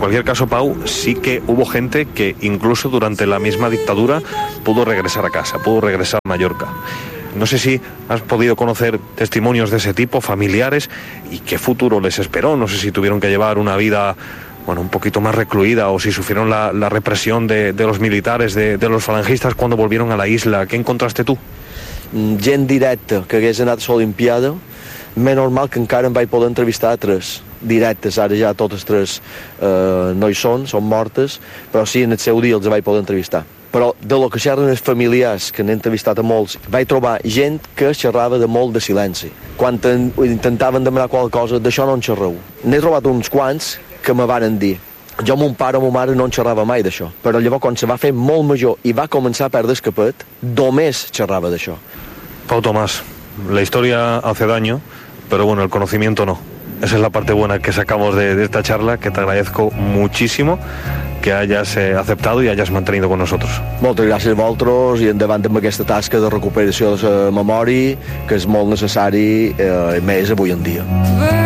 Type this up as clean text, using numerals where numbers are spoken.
cualquier caso, Pau, sí que hubo gente que incluso durante la misma dictadura pudo regresar a casa, pudo regresar a Mallorca. No sé si has podido conocer testimonios de ese tipo, familiares, y qué futuro les esperó. No sé si tuvieron que llevar una vida, un poquito más recluida, o si sufrieron la represión de los militares, de los falangistas cuando volvieron a la isla. ¿Qué encontraste tú? Gent directa que hagués anat a l'Olimpiada, més normal que encara em vaig poder entrevistar a 3 directes. Ara ja totes 3 no hi són mortes, però sí, en el seu dia els vaig poder entrevistar. Però de lo que xerren els familiars, que n'he entrevistat a molts, vaig trobar gent que xerrava de molt de silenci. Quan intentaven demanar qualque cosa, d'això no en xerreu. N'he trobat uns quants que me varen dir: jo, mon pare o ma mare no en xerrava mai d'això, però llavors quan se va fer molt major i va començar a perdre el capet, només xerrava d'això. Pau Tomàs, la historia hace daño, pero el conocimiento no. Esa es la parte buena que sacamos de esta charla, que te agradezco muchísimo que hayas aceptado y hayas mantenido con nosotros. Moltes gràcies a vosaltres i endavant amb aquesta tasca de recuperació de la memòria, que és molt necessari, més avui en dia.